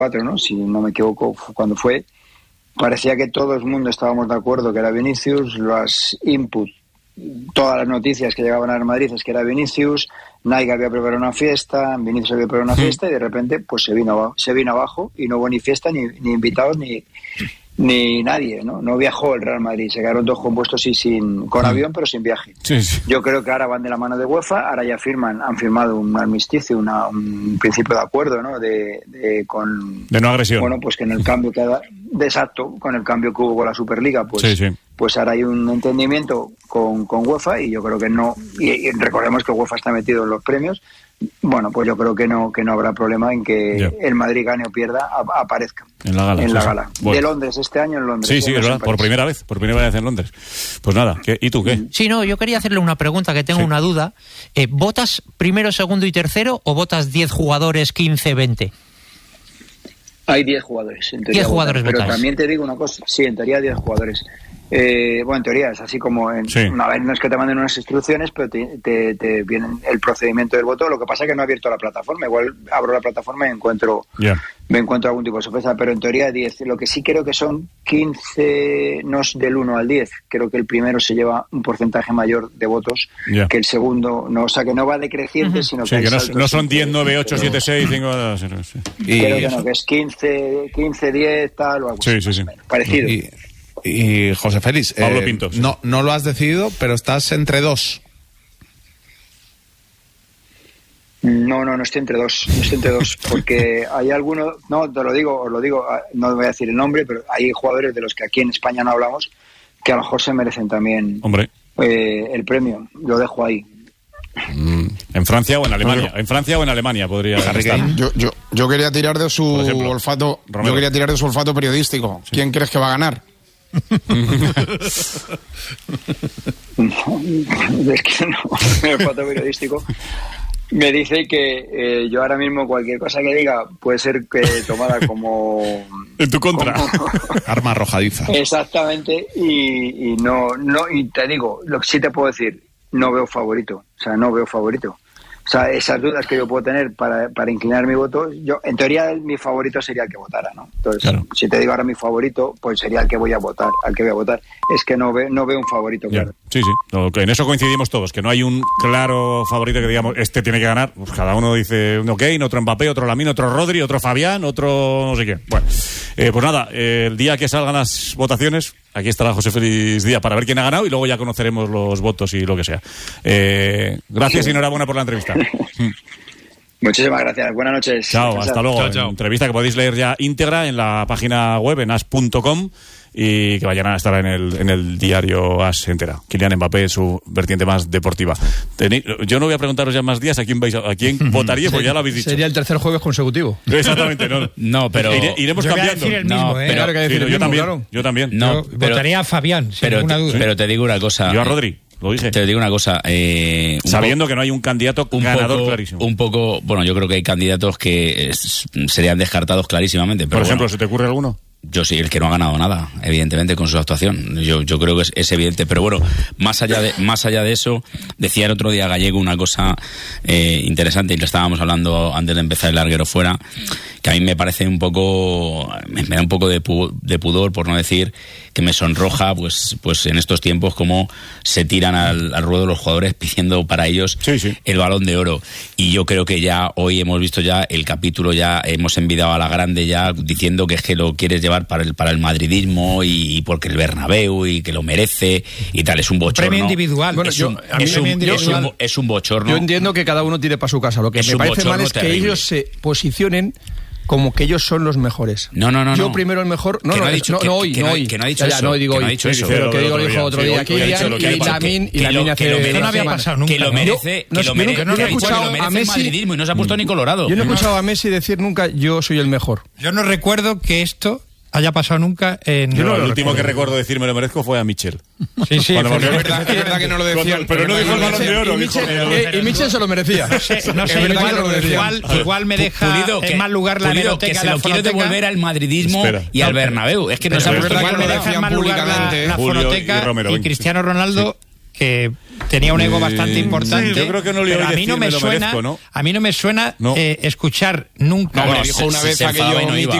¿no? Si no me equivoco, cuando fue, parecía que todo el mundo estábamos de acuerdo que era Vinicius, los inputs, todas las noticias que llegaban al Madrid es que era Vinicius, Nike había preparado una fiesta, Vinicius había preparado una fiesta y de repente pues se vino abajo y no hubo ni fiesta, ni invitados, ni nadie, ¿no? viajó el Real Madrid, se quedaron todos compuestos con avión pero sin viaje. Sí. Yo creo que ahora van de la mano de UEFA, ahora ya han firmado un armisticio, un principio de acuerdo, ¿no? De no agresión. Bueno, pues que en el cambio con el cambio que hubo con la Superliga, pues ahora hay un entendimiento con UEFA y yo creo que no, y recordemos que UEFA está metido en los premios. Bueno, pues yo creo que no habrá problema en que el Madrid gane o pierda, aparezca en la gala. Bueno. De Londres, este año en Londres. Sí, es verdad, por primera vez en Londres. Pues nada, ¿y tú qué? Sí, no, yo quería hacerle una pregunta, que tengo una duda. ¿Votas primero, segundo y tercero o votas 10 jugadores, 15, 20? Hay 10 jugadores, en teoría. 10 jugadores pero votáis. También te digo una cosa, sí, en teoría 10 jugadores. Bueno, en teoría es así como una vez no es que te manden unas instrucciones, pero te vienen el procedimiento del voto. Lo que pasa es que no he abierto la plataforma. Igual abro la plataforma y me encuentro algún tipo de sorpresa, pero en teoría 10. Lo que sí creo que son 15, no es del 1 al 10. Creo que el primero se lleva un porcentaje mayor de votos que el segundo. No, o sea, que no va decreciente, sino que no son 10, 9, 8, 7, 6, 5... Creo que no, que es 15, 10, tal o algo así. Parecido. Y José Félix, Pablo Pinto, no lo has decidido, pero estás entre dos. No estoy entre dos, porque hay algunos, os lo digo, no voy a decir el nombre, pero hay jugadores de los que aquí en España no hablamos, que a lo mejor se merecen también el premio, lo dejo ahí. ¿En Francia o en Alemania? En Francia o en Alemania podría estar. Yo quería tirar de su olfato, periodístico. Sí. ¿Quién crees que va a ganar? Es que no, el olfato periodístico me dice que yo ahora mismo cualquier cosa que diga puede ser tomada como en tu contra, arma arrojadiza. Exactamente, y te digo, lo que sí te puedo decir, no veo favorito. O sea, esas dudas que yo puedo tener para inclinar mi voto, yo en teoría mi favorito sería el que votara, ¿no? Entonces, si te digo ahora mi favorito, pues sería el que voy a votar, Es que no veo un favorito, claro. Sí. En eso coincidimos todos, que no hay un claro favorito que digamos, este tiene que ganar. Pues cada uno dice uno Kane, otro Mbappé, otro Lamine, otro Rodri, otro Fabián, otro no sé qué. Bueno, pues nada, el día que salgan las votaciones, aquí estará José Félix Díaz para ver quién ha ganado y luego ya conoceremos los votos y lo que sea. Gracias y enhorabuena por la entrevista. Muchísimas gracias, buenas noches. Chao, hasta luego. Chao. Entrevista que podéis leer ya íntegra en la página web en as.com y que vayan a estar en el diario As entera. Kylian Mbappé, su vertiente más deportiva. Yo no voy a preguntaros ya más días a quién votaría, porque ya lo habéis dicho. Sería el tercer jueves consecutivo. Exactamente, no, pero yo iremos cambiando. Voy a decir el mismo, Pero yo también. No, votaría a Fabián, sin ninguna duda. Pero te digo una cosa. Yo a Rodri. Lo dije. Te digo una cosa. Sabiendo que no hay un candidato ganador clarísimo. Bueno, yo creo que hay candidatos que serían descartados clarísimamente. Pero por ejemplo, ¿se te ocurre alguno? Yo sí, el que no ha ganado nada, evidentemente, con su actuación. Yo creo que es evidente. Pero bueno, más allá de eso, decía el otro día Gallego una cosa interesante, y lo estábamos hablando antes de empezar el larguero fuera, que a mí me parece me da un poco de pudor, por no decir que me sonroja, pues en estos tiempos cómo se tiran al ruedo los jugadores pidiendo para ellos el Balón de Oro. Y yo creo que ya hoy hemos visto ya el capítulo, ya hemos envidiado a la grande ya diciendo que es que lo quieres llevar para el madridismo y porque el Bernabéu y que lo merece y tal. Es un bochorno. Premio individual. Bueno, es un bochorno. Yo entiendo que cada uno tire para su casa. Lo que me parece mal es que ellos se posicionen como que ellos son los mejores. No. Yo primero el mejor. No ha dicho hoy. Que no ha dicho eso. No digo hoy. Pero que digo, lo dijo otro día aquí. Y Lamine hace. No había pasado nunca. Que lo merece. Que no he escuchado a Messi y no se ha puesto ni colorado. Yo no he escuchado a Messi decir nunca yo soy el mejor. Yo no recuerdo que esto haya pasado nunca en... Yo el último que recuerdo decir me lo merezco fue a Michel. Sí, es verdad que no lo decían. Pero no dijo el Balón de Oro. Y Michel se lo merecía. No sé, igual me deja en mal lugar la hemeroteca. Que se lo quiere devolver al madridismo y al Bernabéu. Es que no se ha puesto igual me deja en mal lugar la fonoteca y Cristiano Ronaldo... que tenía un ego bastante importante. Sí, yo creo que no le pero a mí no me suena, merezco, ¿no? A mí no me suena escuchar nunca. No, dijo una vez aquello mítico